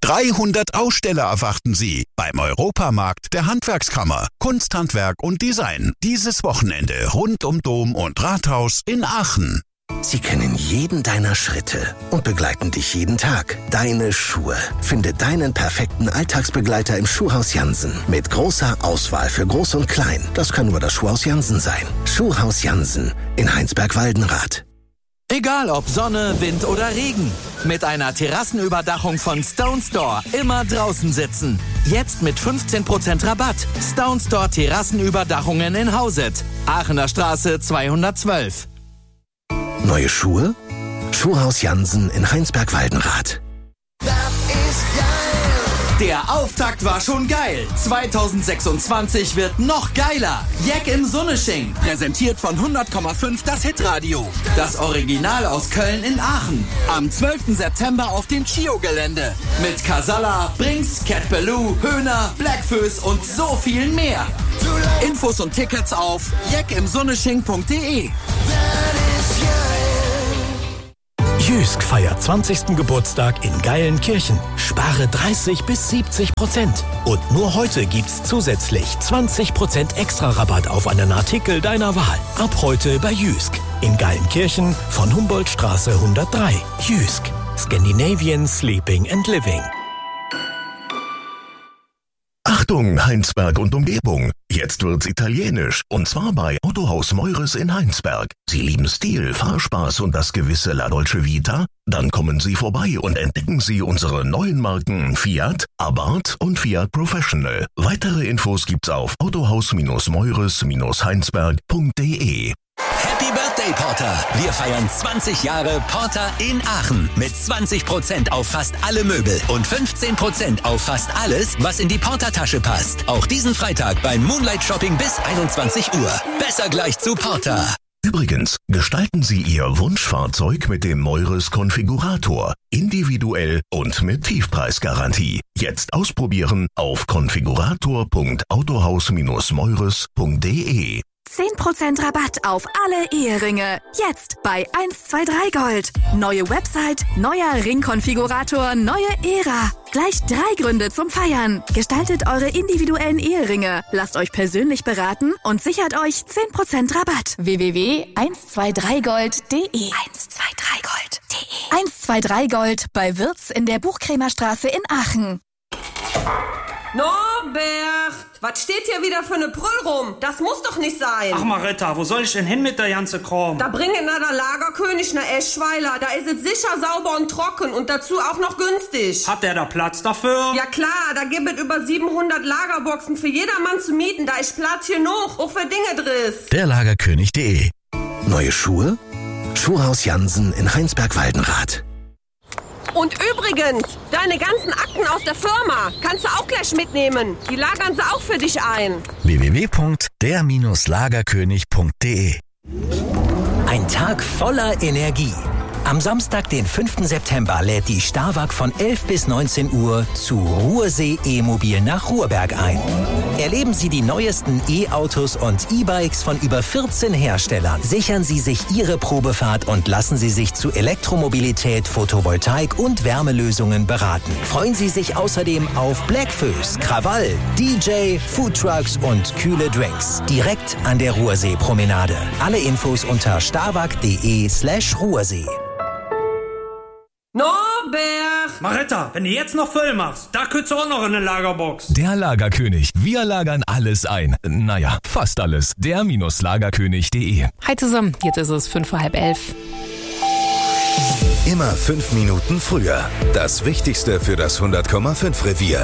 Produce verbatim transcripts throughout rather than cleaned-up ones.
dreihundert Aussteller erwarten Sie beim Europamarkt der Handwerkskammer. Kunsthandwerk und Design. Dieses Wochenende rund um Dom und Rathaus in Aachen. Sie kennen jeden deiner Schritte und begleiten dich jeden Tag. Deine Schuhe. Finde deinen perfekten Alltagsbegleiter im Schuhhaus Jansen. Mit großer Auswahl für Groß und Klein. Das kann nur das Schuhhaus Jansen sein. Schuhhaus Jansen in Heinsberg-Waldenrath. Egal ob Sonne, Wind oder Regen. Mit einer Terrassenüberdachung von Stone Store immer draußen sitzen. Jetzt mit fünfzehn Prozent Rabatt. Stone Store Terrassenüberdachungen in Hauset. Aachener Straße zweihundertzwölf. Neue Schuhe? Schuhhaus Jansen in Heinsberg-Waldenrath. Der Auftakt war schon geil. zweitausendsechsundzwanzig wird noch geiler. Jack im Sunnesching. Präsentiert von hundert Komma fünf das Hitradio. Das Original aus Köln in Aachen. Am zwölften September auf dem Chio-Gelände. Mit Casalla, Brinks, Cat Ballou, Höhner, Blackfoes und so viel mehr. Infos und Tickets auf jack im sunnesching punkt de. Jysk feiert zwanzigsten Geburtstag in Geilenkirchen. Spare dreißig bis siebzig Prozent. Und nur heute gibt's zusätzlich zwanzig Prozent extra Rabatt auf einen Artikel deiner Wahl. Ab heute bei Jysk. In Geilenkirchen von Humboldtstraße hundertdrei. Jysk. Scandinavian Sleeping and Living. Achtung, Heinsberg und Umgebung. Jetzt wird's italienisch. Und zwar bei Autohaus Meures in Heinsberg. Sie lieben Stil, Fahrspaß und das gewisse La Dolce Vita? Dann kommen Sie vorbei und entdecken Sie unsere neuen Marken Fiat, Abarth und Fiat Professional. Weitere Infos gibt's auf autohaus-meures heinsberg punkt de. Happy Birthday, Porter! Wir feiern zwanzig Jahre Porter in Aachen mit zwanzig Prozent auf fast alle Möbel und fünfzehn Prozent auf fast alles, was in die Porter-Tasche passt. Auch diesen Freitag beim Moonlight Shopping bis einundzwanzig Uhr. Besser gleich zu Porter. Übrigens, gestalten Sie Ihr Wunschfahrzeug mit dem Meures Konfigurator. Individuell und mit Tiefpreisgarantie. Jetzt ausprobieren auf konfigurator punkt autohaus-meures punkt de. zehn Prozent Rabatt auf alle Eheringe. Jetzt bei eins zwei drei Gold. Neue Website, neuer Ringkonfigurator, neue Ära. Gleich drei Gründe zum Feiern. Gestaltet eure individuellen Eheringe. Lasst euch persönlich beraten und sichert euch zehn Prozent Rabatt. w w w punkt eins zwei drei gold punkt de eins zwei drei gold punkt de eins zwei drei Gold bei Wirz in der Buchkrämerstraße in Aachen. Norbert, was steht hier wieder für eine Brüll rum? Das muss doch nicht sein. Ach Maretta, wo soll ich denn hin mit der ganzen Kram? Da bringen na der Lagerkönig nach Eschweiler. Da ist es sicher sauber und trocken und dazu auch noch günstig. Hat der da Platz dafür? Ja klar, da gibt es über siebenhundert Lagerboxen für jedermann zu mieten. Da ist Platz genug, auch für Dinge drin. Der Lagerkönig punkt de. Neue Schuhe? Schuhhaus Jansen in Heinsberg-Waldenrath. Und übrigens, deine ganzen Akten aus der Firma kannst du auch gleich mitnehmen. Die lagern sie auch für dich ein. w w w punkt der lagerkönig punkt de. Ein Tag voller Energie. Am Samstag, den fünften September, lädt die Starwag von elf bis neunzehn Uhr zu Ruhrsee E-Mobil nach Ruhrberg ein. Erleben Sie die neuesten E-Autos und E-Bikes von über vierzehn Herstellern. Sichern Sie sich Ihre Probefahrt und lassen Sie sich zu Elektromobilität, Photovoltaik und Wärmelösungen beraten. Freuen Sie sich außerdem auf Blackfoes, Krawall, D J, Foodtrucks und kühle Drinks. Direkt an der Ruhrsee-Promenade. Alle Infos unter starwag punkt de slash Ruhrsee. Norbert! Maretta, wenn du jetzt noch voll machst, da könntest du auch noch in eine Lagerbox. Der Lagerkönig. Wir lagern alles ein. Naja, fast alles. Der Lagerkönig punkt de. Hi zusammen, jetzt ist es fünf vor halb elf. Immer fünf Minuten früher. Das Wichtigste für das hundert Komma fünf Revier.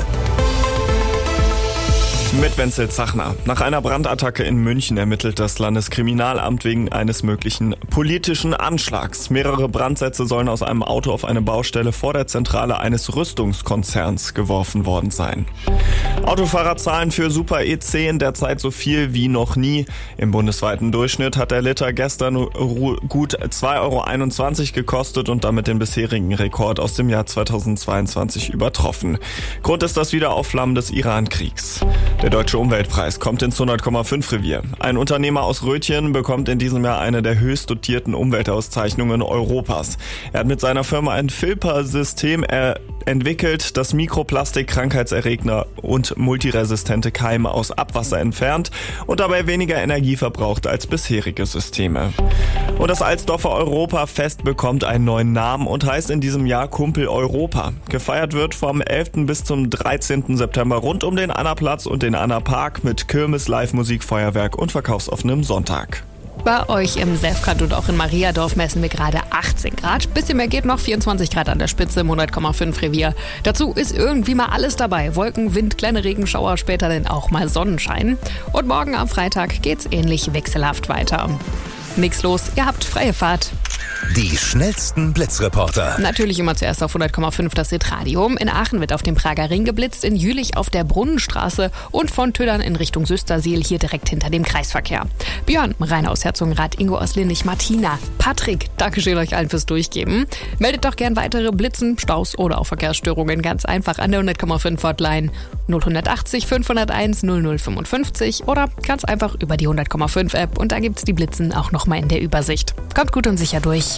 Mit Wenzel Zachner. Nach einer Brandattacke in München ermittelt das Landeskriminalamt wegen eines möglichen politischen Anschlags. Mehrere Brandsätze sollen aus einem Auto auf eine Baustelle vor der Zentrale eines Rüstungskonzerns geworfen worden sein. Autofahrer zahlen für Super E zehn derzeit so viel wie noch nie. Im bundesweiten Durchschnitt hat der Liter gestern gut zwei Euro einundzwanzig gekostet und damit den bisherigen Rekord aus dem Jahr zweitausendzweiundzwanzig übertroffen. Grund ist das Wiederaufflammen des Iran-Kriegs. Der Deutsche Umweltpreis kommt ins hundert Komma fünf Revier. Ein Unternehmer aus Röthen bekommt in diesem Jahr eine der höchst dotierten Umweltauszeichnungen Europas. Er hat mit seiner Firma ein Filtersystem er- entwickelt, das Mikroplastik, Krankheitserreger und multiresistente Keime aus Abwasser entfernt und dabei weniger Energie verbraucht als bisherige Systeme. Und das Alsdorfer Europafest bekommt einen neuen Namen und heißt in diesem Jahr Kumpel Europa. Gefeiert wird vom elften bis zum dreizehnten September rund um den Annaplatz und den Annapark mit Kirmes, Live-Musik, Feuerwerk und verkaufsoffenem Sonntag. Bei euch im Selfkant und auch in Mariadorf messen wir gerade achtzehn Grad. Bisschen mehr geht noch, vierundzwanzig Grad an der Spitze im hundert Komma fünf Revier. Dazu ist irgendwie mal alles dabei. Wolken, Wind, kleine Regenschauer, später dann auch mal Sonnenschein. Und morgen am Freitag geht's ähnlich wechselhaft weiter. Nix los, ihr habt freie Fahrt. Die schnellsten Blitzreporter. Natürlich immer zuerst auf hundert Komma fünf das Hitradio. In Aachen wird auf dem Prager Ring geblitzt, in Jülich auf der Brunnenstraße und von Tödern in Richtung Süstersiel hier direkt hinter dem Kreisverkehr. Björn, Rainer aus Herzogenrath, Ingo aus Lindig, Martina, Patrick, Dankeschön euch allen fürs Durchgeben. Meldet doch gern weitere Blitzen, Staus oder auch Verkehrsstörungen ganz einfach an der hundert Komma fünf Hotline null achtzig fünfhunderteins null null fünfundfünfzig oder ganz einfach über die hundert Komma fünf App und da gibt's die Blitzen auch nochmal in der Übersicht. Kommt gut und sicher durch.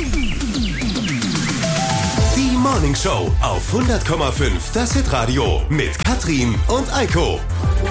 Die Morning Show auf hundert Komma fünf, das Hitradio mit Katrin und Eiko.